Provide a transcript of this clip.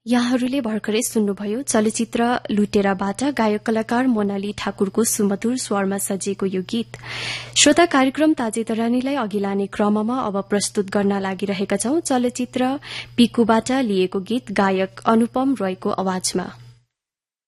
यहाँहरूले भर्खरै सुन्नुभयो चलचित्र लुटेराबाट गायक कलाकार मोनाली ठाकुरको सुमधुर स्वरमा सजिएको यो गीत। श्रोता, कार्यक्रम ताजेतरानीलाई अघि लाने क्रममा अब प्रस्तुत गर्न लागिरहेका छौं चलचित्र पिकुबाट लिएको गीत गायक अनुपम रोयको आवाजमा।